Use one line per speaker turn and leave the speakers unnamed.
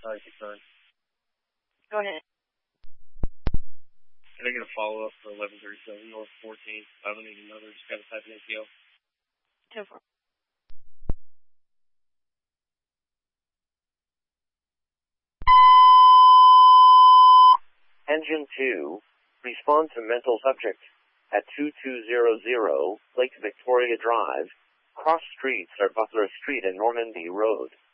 concern.
Go ahead.
Can I get a follow-up for 1137 North 14th? I don't need another. Just got to type in ATO.
2-4.
Engine 2, respond to mental subject at 2200 Lake Victoria Drive. Cross streets are Butler Street and Normandy Road.